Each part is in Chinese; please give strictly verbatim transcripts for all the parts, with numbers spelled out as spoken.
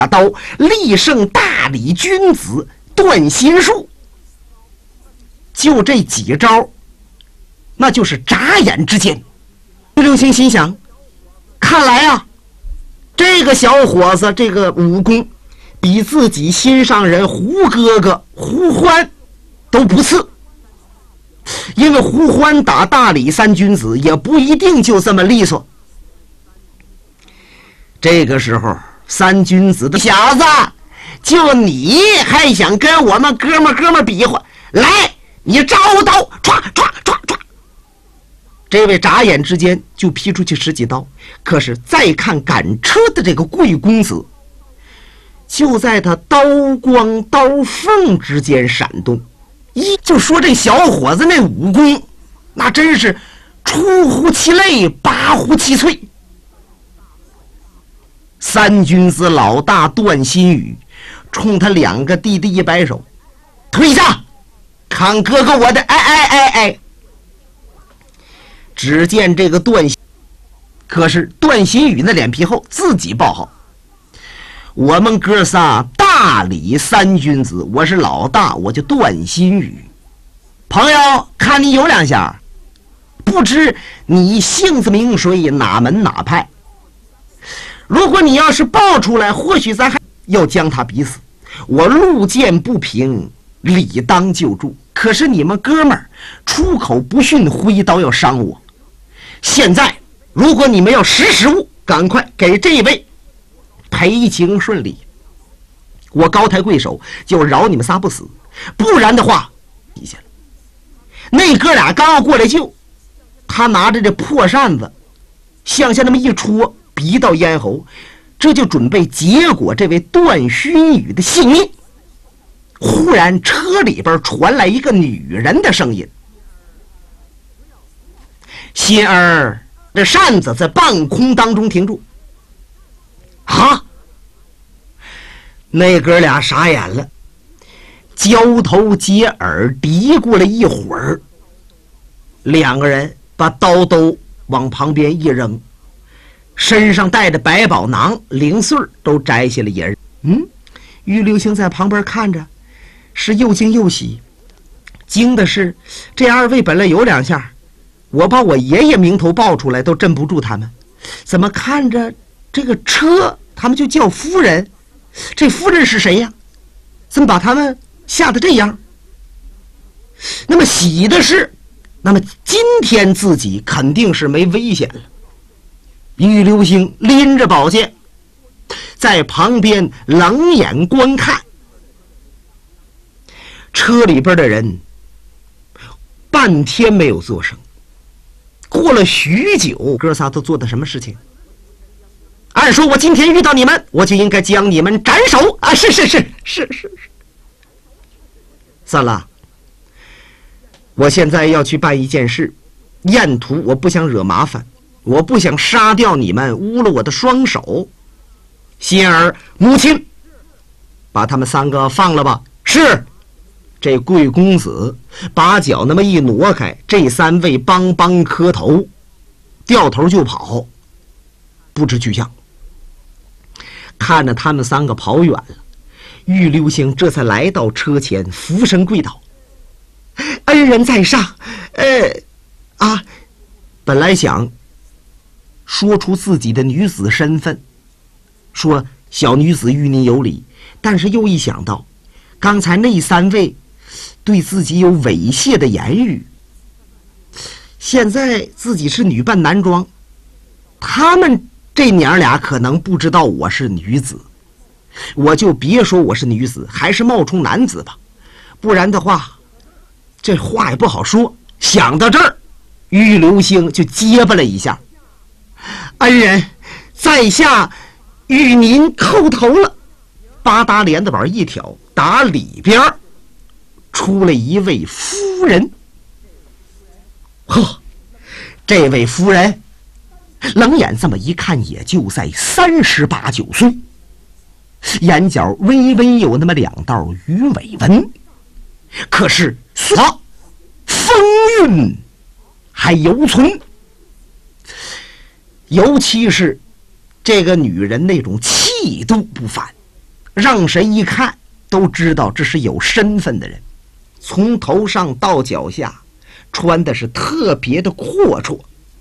刀力胜大理君子断心术。就这几招，那就是眨眼之间。刘星心想，看来啊，这个小伙子这个武功比自己心上人胡哥哥胡欢都不次，因为胡欢打大理三君子也不一定就这么利索。这个时候三君子的小子，就你还想跟我们哥们哥们比划？来，你招刀，唰唰唰唰！这位眨眼之间就劈出去十几刀。可是再看赶车的这个贵公子，就在他刀光刀锋之间闪动。一就说这小伙子那武功，那真是出乎其类，拔乎其萃。三君子老大段新宇冲他两个弟弟一摆手，退下，看哥哥我的！哎哎哎哎！只见这个段，可是段新宇那脸皮厚，自己报号：我们哥仨大理三君子，我是老大，我就段新宇。朋友，看你有两下，不知你姓子名谁，哪门哪派？如果你要是报出来，或许咱还要将他逼死。我路见不平，理当救助。可是你们哥们儿出口不逊，挥刀要伤我。现在如果你们要识时务，赶快给这位赔情顺利，我高抬贵手就饶你们仨不死。不然的话，底下了那哥俩刚要过来救他，拿着这破扇子向下那么一戳，逼到咽喉，这就准备结果这位段勋宇的性命。忽然车里边传来一个女人的声音：心儿，这扇子在半空当中停住。啊！那哥俩傻眼了，交头接耳嘀咕了一会儿，两个人把刀都往旁边一扔，身上带着百宝囊，零碎都摘下了一人。嗯，玉流星在旁边看着，是又惊又喜。惊的是这二位本来有两下，我把我爷爷名头报出来都镇不住他们，怎么看着这个车他们就叫夫人？这夫人是谁呀？怎么把他们吓得这样？那么喜的是，那么今天自己肯定是没危险了。玉流星拎着宝剑在旁边冷眼观看，车里边的人半天没有作声。过了许久，哥仨都做的什么事情？按说我今天遇到你们，我就应该将你们斩首啊！是是是是是是。算了，我现在要去办一件事，沿途我不想惹麻烦，我不想杀掉你们，污了我的双手。心儿，母亲，把他们三个放了吧。是。这贵公子把脚那么一挪开，这三位邦邦磕头，掉头就跑，不知去向。看着他们三个跑远了，玉流星这才来到车前，俯身跪倒：恩人在上。呃啊本来想说出自己的女子身份，说小女子与您有礼，但是又一想到刚才那三位对自己有猥亵的言语，现在自己是女扮男装，他们这娘俩可能不知道我是女子，我就别说我是女子，还是冒充男子吧，不然的话这话也不好说。想到这儿，玉流星就结巴了一下：恩人在下与您叩头了。八达帘子板一挑，打里边出了一位夫人。呵，这位夫人冷眼这么一看，也就在三十八九岁，眼角微微有那么两道鱼尾纹，可是她风韵还犹存，尤其是这个女人那种气度不凡， 让谁一看都知道这是有身份的人，从头上到脚下穿的是特别的阔绰。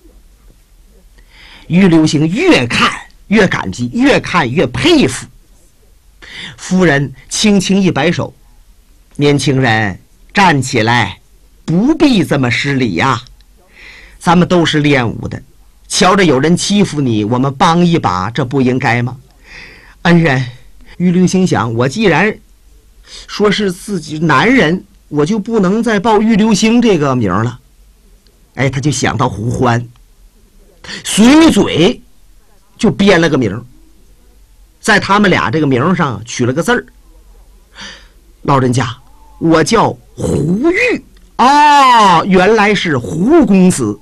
玉流星越看越感激，越看越佩服。夫人轻轻一摆手，年轻人站起来，不必这么失礼呀。咱们都是练武的，瞧着有人欺负你，我们帮一把，这不应该吗？恩人，玉流星想，我既然说是自己男人，我就不能再报玉流星这个名了。哎，他就想到胡欢，随嘴就编了个名，在他们俩这个名上取了个字儿。老人家，我叫胡玉。哦，原来是胡公子。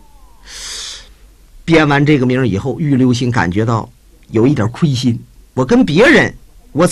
编完这个名以后，玉流星感觉到有一点亏心，我跟别人